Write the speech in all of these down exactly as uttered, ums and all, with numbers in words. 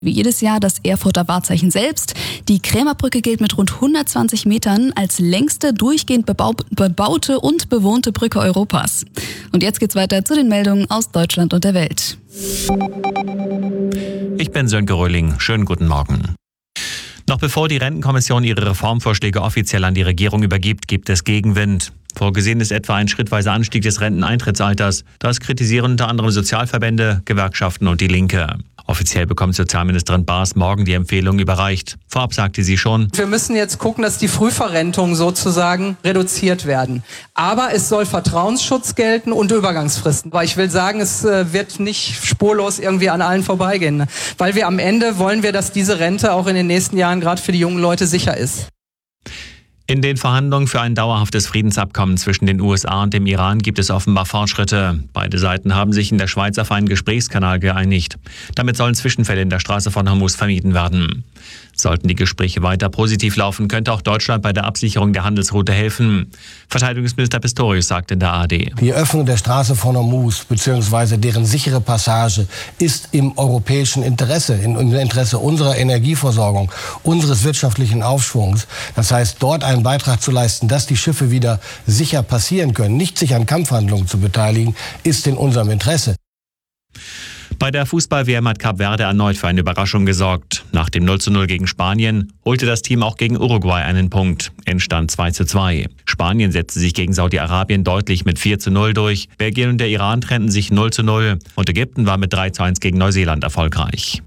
Wie jedes Jahr das Erfurter Wahrzeichen selbst. Die Krämerbrücke gilt mit rund hundertzwanzig Metern als längste durchgehend bebau- bebaute und bewohnte Brücke Europas. Und jetzt geht's weiter zu den Meldungen aus Deutschland und der Welt. Ich bin Sönke Röhling. Schönen guten Morgen. Noch bevor die Rentenkommission ihre Reformvorschläge offiziell an die Regierung übergibt, gibt es Gegenwind. Vorgesehen ist etwa ein schrittweiser Anstieg des Renteneintrittsalters. Das kritisieren unter anderem Sozialverbände, Gewerkschaften und die Linke. Offiziell bekommt Sozialministerin Baas morgen die Empfehlung überreicht. Vorab sagte sie schon: Wir müssen jetzt gucken, dass die Frühverrentungen sozusagen reduziert werden. Aber es soll Vertrauensschutz gelten und Übergangsfristen. Weil ich will sagen, es wird nicht spurlos irgendwie an allen vorbeigehen. Weil wir am Ende wollen wir, dass diese Rente auch in den nächsten Jahren gerade für die jungen Leute sicher ist. In den Verhandlungen für ein dauerhaftes Friedensabkommen zwischen den U S A und dem Iran gibt es offenbar Fortschritte. Beide Seiten haben sich in der Schweiz auf einen Gesprächskanal geeinigt. Damit sollen Zwischenfälle in der Straße von Hormuz vermieden werden. Sollten die Gespräche weiter positiv laufen, könnte auch Deutschland bei der Absicherung der Handelsroute helfen. Verteidigungsminister Pistorius sagte in der A R D: Die Öffnung der Straße von Hormuz bzw. deren sichere Passage ist im europäischen Interesse, im Interesse unserer Energieversorgung, unseres wirtschaftlichen Aufschwungs. Das heißt, dort einen Beitrag zu leisten, dass die Schiffe wieder sicher passieren können, nicht sich an Kampfhandlungen zu beteiligen, ist in unserem Interesse. Bei der Fußball-W M hat Kap Verde erneut für eine Überraschung gesorgt. Nach dem null zu null gegen Spanien holte das Team auch gegen Uruguay einen Punkt. Endstand zwei zu zwei. Spanien setzte sich gegen Saudi-Arabien deutlich mit vier zu null durch. Belgien und der Iran trennten sich null zu null. Und Ägypten war mit drei zu eins gegen Neuseeland erfolgreich.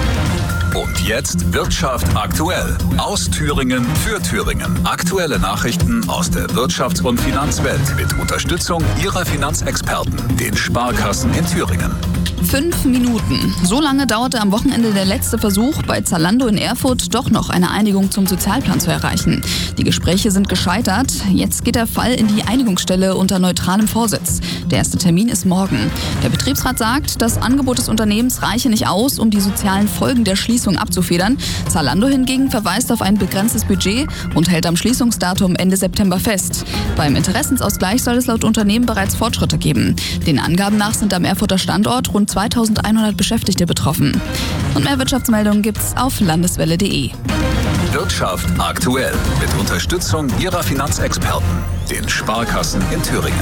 Und jetzt Wirtschaft aktuell. Aus Thüringen für Thüringen. Aktuelle Nachrichten aus der Wirtschafts- und Finanzwelt mit Unterstützung Ihrer Finanzexperten, den Sparkassen in Thüringen. Fünf Minuten. So lange dauerte am Wochenende der letzte Versuch, bei Zalando in Erfurt doch noch eine Einigung zum Sozialplan zu erreichen. Die Gespräche sind gescheitert. Jetzt geht der Fall in die Einigungsstelle unter neutralem Vorsitz. Der erste Termin ist morgen. Der Betriebsrat sagt, das Angebot des Unternehmens reiche nicht aus, um die sozialen Folgen der Schließung abzufedern. Zalando hingegen verweist auf ein begrenztes Budget und hält am Schließungsdatum Ende September fest. Beim Interessensausgleich soll es laut Unternehmen bereits Fortschritte geben. Den Angaben nach sind am Erfurter Standort rund zweitausendeinhundert Beschäftigte betroffen. Und mehr Wirtschaftsmeldungen gibt's auf landeswelle punkt de. Wirtschaft aktuell mit Unterstützung Ihrer Finanzexperten, den Sparkassen in Thüringen.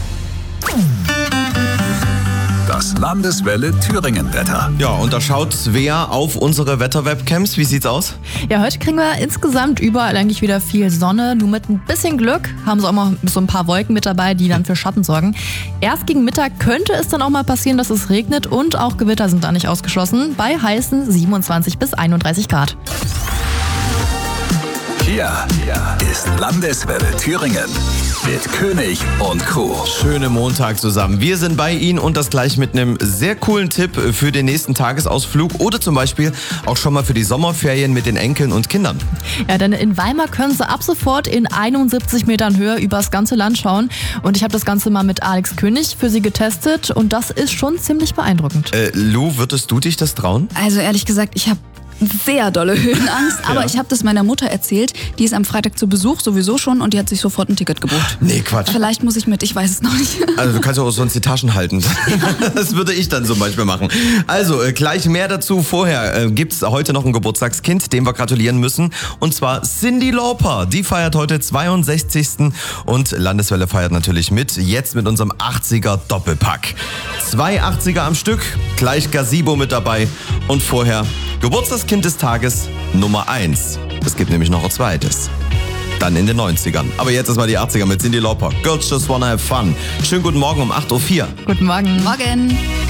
Das Landeswelle Thüringen-Wetter. Ja, und da schaut Svea auf unsere Wetter-Webcams. Wie sieht's aus? Ja, heute kriegen wir insgesamt überall eigentlich wieder viel Sonne. Nur mit ein bisschen Glück haben sie auch mal so ein paar Wolken mit dabei, die dann für Schatten sorgen. Erst gegen Mittag könnte es dann auch mal passieren, dass es regnet und auch Gewitter sind da nicht ausgeschlossen. Bei heißen siebenundzwanzig bis einunddreißig Grad. Hier ist Landeswelle Thüringen mit König und Co. Schönen Montag zusammen. Wir sind bei Ihnen und das gleich mit einem sehr coolen Tipp für den nächsten Tagesausflug oder zum Beispiel auch schon mal für die Sommerferien mit den Enkeln und Kindern. Ja, denn in Weimar können Sie ab sofort in einundsiebzig Metern Höhe übers ganze Land schauen. Und ich habe das Ganze mal mit Alex König für Sie getestet und das ist schon ziemlich beeindruckend. Äh, Lou, würdest du dich das trauen? Also ehrlich gesagt, ich habe sehr dolle Höhenangst, aber Ja. ich habe das meiner Mutter erzählt. Die ist am Freitag zu Besuch sowieso schon und die hat sich sofort ein Ticket gebucht. Nee, Quatsch. Vielleicht muss ich mit, ich weiß es noch nicht. Also du kannst ja auch sonst die Taschen halten. Das würde ich dann zum Beispiel machen. Also äh, gleich mehr dazu. Vorher äh, gibt's heute noch ein Geburtstagskind, dem wir gratulieren müssen. Und zwar Cyndi Lauper. Die feiert heute zweiundsechzigsten und Landeswelle feiert natürlich mit. Jetzt mit unserem achtziger Doppelpack. Zwei achtziger am Stück, gleich Gazebo mit dabei. Und vorher Geburtstagskind des Tages Nummer eins. Es gibt nämlich noch ein zweites. Dann in den neunzigern. Aber jetzt erstmal die achtziger mit Cyndi Lauper. Girls Just Wanna Have Fun. Schönen guten Morgen um acht Uhr vier. Guten Morgen. Morgen.